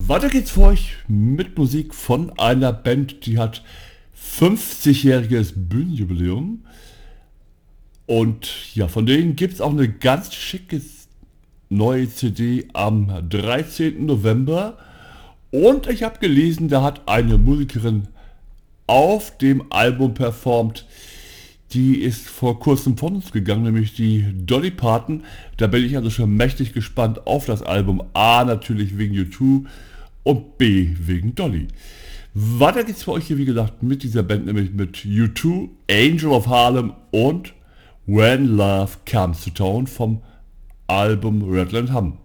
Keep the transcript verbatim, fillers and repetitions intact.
Weiter geht's für euch mit Musik von einer Band, die hat fünfzigjähriges Bühnenjubiläum. Und ja, von denen gibt's auch eine ganz schicke neue C D am dreizehnten November. Und ich habe gelesen, da hat eine Musikerin auf dem Album performt. Die ist vor kurzem von uns gegangen, nämlich die Dolly Parton. Da bin ich also schon mächtig gespannt auf das Album. A, natürlich wegen U zwei und B, wegen Dolly. Weiter geht's für euch hier, wie gesagt, mit dieser Band, nämlich mit U zwei, Angel of Harlem und When Love Comes to Town vom Album Redland Hum.